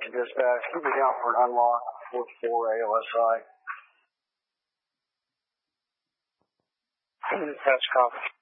dispatch. Keep me down for an unlock, 4th floor AOSI. Dispatch copy.